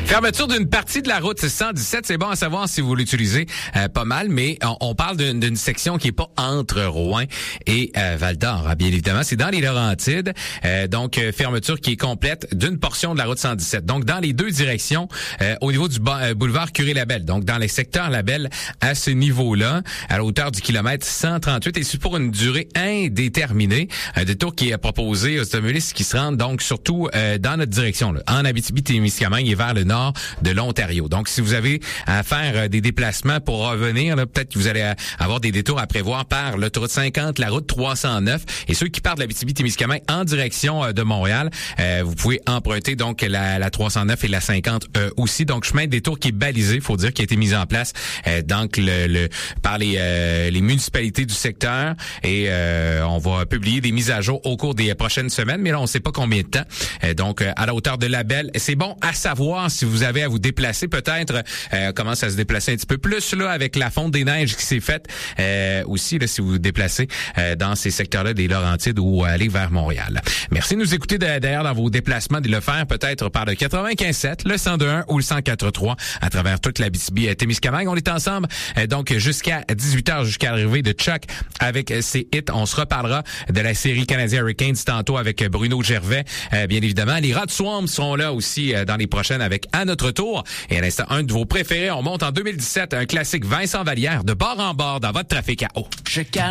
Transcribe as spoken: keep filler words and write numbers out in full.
Fermeture d'une partie de la route cent dix-sept, c'est bon à savoir si vous l'utilisez euh, pas mal, mais on, on parle d'une, d'une section qui est pas entre Rouen et euh, Val-d'Or, hein, bien évidemment. C'est dans les Laurentides, euh, donc euh, fermeture qui est complète d'une portion de la route cent dix-sept. Donc dans les deux directions, euh, au niveau du ba- euh, boulevard Curie-Labelle, donc dans les secteurs Labelle à ce niveau-là, à la hauteur du kilomètre cent trente-huit, et c'est pour une durée indéterminée. Un détour qui est proposé aux automobilistes qui se rendent donc surtout euh, dans notre direction, là, en Abitibi-Témiscamingue et vers le nord de l'Ontario. Donc, si vous avez à faire euh, des déplacements pour revenir, là, peut-être que vous allez euh, avoir des détours à prévoir par l'autoroute cinquante, la route trois cent neuf. Et ceux qui partent de l'Abitibi-Témiscamingue en direction euh, de Montréal, euh, vous pouvez emprunter donc la, la trois cent neuf et la cinquante euh, aussi. Donc, chemin de détour qui est balisé, faut dire, qui a été mis en place euh, donc le, le par les, euh, les municipalités du secteur. Et euh, on va publier des mises à jour au cours des prochaines semaines, mais là, on ne sait pas combien de temps. Euh, donc, euh, à la hauteur de Labelle, c'est bon à savoir si vous avez à vous déplacer peut-être, euh, commence à se déplacer un petit peu plus là avec la fonte des neiges qui s'est faite euh, aussi là si vous vous déplacez euh, dans ces secteurs-là des Laurentides ou aller vers Montréal. Merci de nous écouter d'ailleurs dans vos déplacements, de le faire peut-être par le quatre-vingt-quinze sept, le cent deux un ou le cent quatre trois à travers toute l'Abitibi-Témiscamingue. On est ensemble euh, donc jusqu'à dix-huit heures, jusqu'à l'arrivée de Chuck avec euh, ses hits. On se reparlera de la série Canadien Hurricanes tantôt avec Bruno Gervais, euh, bien évidemment. Les Rod Swamp seront là aussi euh, dans les prochaines avec À notre tour. Et à l'instant, un de vos préférés, on monte en deux mille dix-sept, un classique Vincent Vallière de bord en bord dans votre trafic à eau.